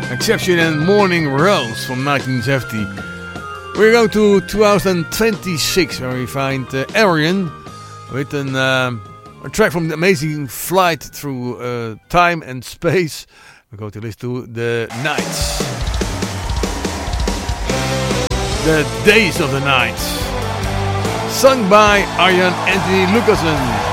Exception and Morning Rose from 1970. We're going to 2026 where we find Arian with a track from the amazing flight through time and space. We're going to listen to The Nights. The Days of the Night. Sung by Arjan Anthony Lucassen.